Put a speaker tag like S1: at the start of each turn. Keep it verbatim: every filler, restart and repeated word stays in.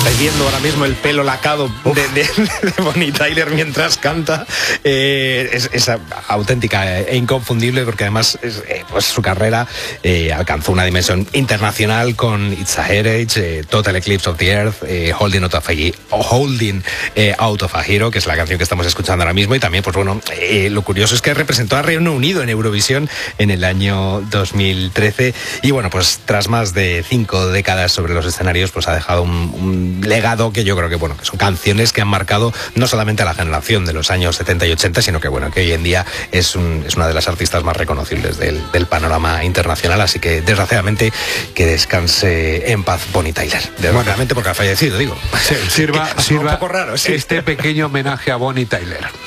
S1: estáis viendo ahora mismo el pelo lacado de, de, de Bonnie Tyler mientras canta. Eh, es, es auténtica e inconfundible, porque además es, eh, pues su carrera eh, alcanzó una dimensión internacional con It's a Heritage, eh, Total Eclipse of the Earth, eh, Holding, Out of a, Holding eh, Out of a Hero, que es la canción que estamos escuchando ahora mismo. Y también, pues bueno, eh, lo curioso es que representó a Reino Unido en Eurovisión en el año dos mil trece. Y bueno, pues tras más de cinco décadas sobre los escenarios, pues ha dejado un, un legado que yo creo que, bueno, que son canciones que han marcado no solamente a la generación de los años setenta y ochenta, sino que, bueno, que hoy en día es, un, es una de las artistas más reconocibles del, del panorama internacional. Así que, desgraciadamente, que descanse en paz Bonnie Tyler. Desgraciadamente, porque ha fallecido, digo.
S2: Sí, sirva,
S1: que,
S2: sirva
S1: un poco raro, sí.
S2: Este pequeño homenaje a Bonnie Tyler.